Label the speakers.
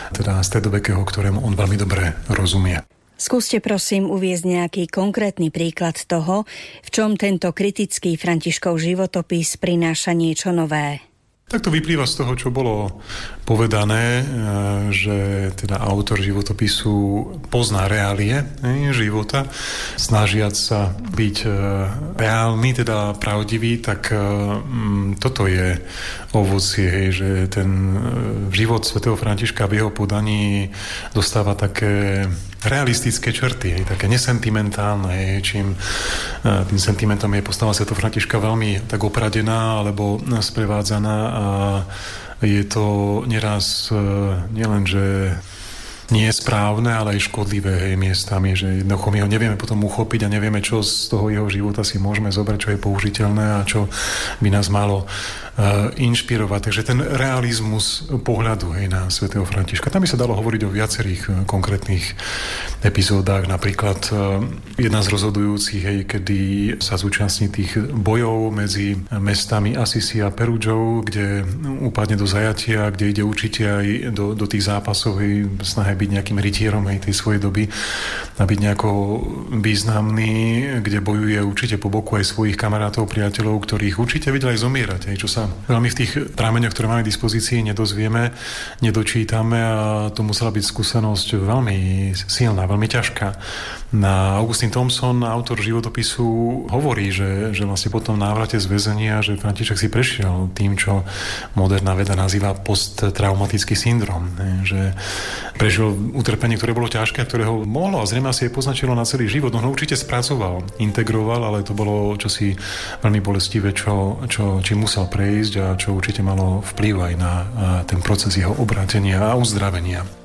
Speaker 1: teda stredovekého, ktorému on veľmi dobre rozumie.
Speaker 2: Skúste prosím uviesť nejaký konkrétny príklad toho, v čom tento kritický Františkov životopis prináša niečo nové.
Speaker 1: Tak to vyplýva z toho, čo bolo povedané, že teda autor životopisu pozná reálie života, snažiac sa byť reálny, teda pravdivý, tak toto je ovocie, že ten život svätého Františka v jeho podaní dostáva také realistické črty, také nesentimentálne, čím tým sentimentom je postava svätého Františka veľmi tak opradená alebo sprevádzaná a je to neraz nielen, že nie je správne, ale aj škodlivé miestami, že jednoducho my ho nevieme potom uchopiť a nevieme, čo z toho jeho života si môžeme zobrať, čo je použiteľné a čo by nás malo inšpirovať. Takže ten realizmus pohľadu na svätého Františka. Tam by sa dalo hovoriť o viacerých konkrétnych epizódach. Napríklad jedna z rozhodujúcich, kedy sa zúčastní tých bojov medzi mestami Assisi a Perugou, kde upadne do zajatia, kde ide určite aj do tých zápasov, snahe byť nejakým rytierom tej svojej doby a byť nejako významný, kde bojuje určite po boku aj svojich kamarátov, priateľov, ktorých určite videl aj zomierať, čo sa veľmi v tých prameňoch, ktoré máme k dispozícii, nedozvieme, nedočítame a to musela byť skúsenosť veľmi silná, veľmi ťažká. Augustín Thomson, autor životopisu, hovorí, že vlastne po tom návrate z väzenia, že František si prešiel tým, čo moderná veda nazýva posttraumatický syndrom, že prežil utrpenie, ktoré bolo ťažké, ktoré ho mohlo a zrejme asi aj poznačilo na celý život. On ho určite spracoval, integroval, ale to bolo čosi veľmi bolestivé, čím musel prejsť a čo určite malo vplyv aj na ten proces jeho obrátenia a uzdravenia.